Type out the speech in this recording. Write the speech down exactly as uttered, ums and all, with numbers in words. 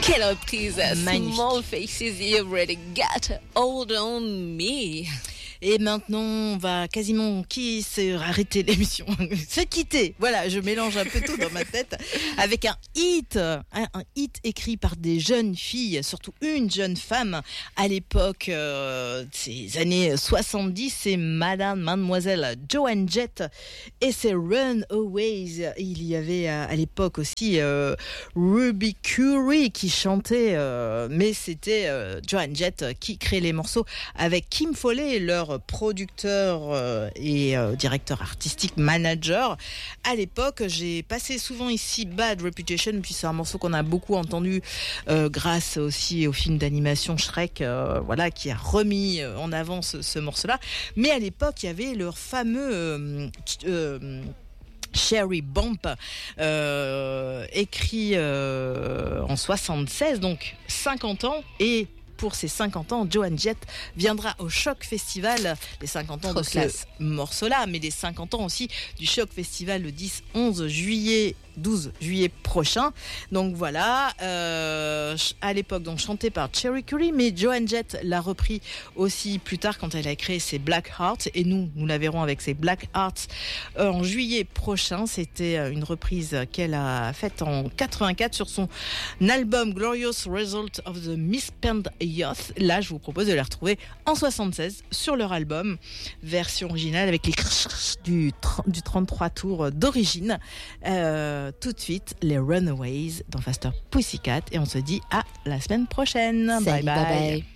Quelle reprise! Magnifique. Small Faces, you really got hold on me. Et maintenant, on va quasiment qui se arrêter l'émission, se quitter. Voilà, je mélange un peu tout dans ma tête avec un hit, un, un hit écrit par des jeunes filles, surtout une jeune femme à l'époque, euh, ces années soixante-dix, c'est Madame, Mademoiselle Joan Jett et c'est Runaways. Il y avait à, à l'époque aussi euh, Ruby Curry qui chantait, euh, mais c'était euh, Joan Jett qui créait les morceaux avec Kim Foley, leur producteur euh, et euh, directeur artistique, manager. À l'époque, j'ai passé souvent ici Bad Reputation, puis c'est un morceau qu'on a beaucoup entendu euh, grâce aussi au film d'animation Shrek, euh, voilà, qui a remis en avant ce, ce morceau-là. Mais à l'époque, il y avait leur fameux euh, euh, Cherry Bump, euh, écrit euh, en soixante-seize, donc cinquante ans, et pour ses cinquante ans, Joan Jett viendra au Choc Festival, les cinquante ans Trop de classe. ce morceau-là, mais les cinquante ans aussi du Choc Festival le dix onze juillet, douze juillet prochain. Donc voilà, euh, à l'époque donc chanté par Cherry Curry, mais Joan Jett l'a repris aussi plus tard quand elle a créé ses Black Hearts, et nous, nous la verrons avec ses Black Hearts euh, en juillet prochain. C'était une reprise qu'elle a faite en quatre-vingt-quatre sur son album Glorious Result of the Misspent Youth. Là, je vous propose de les retrouver en soixante-seize sur leur album, version originale avec les du, du trente-trois tours d'origine. Euh, tout de suite, les Runaways dans Faster Pussycat, et on se dit à la semaine prochaine. Salut, bye bye. bye bye.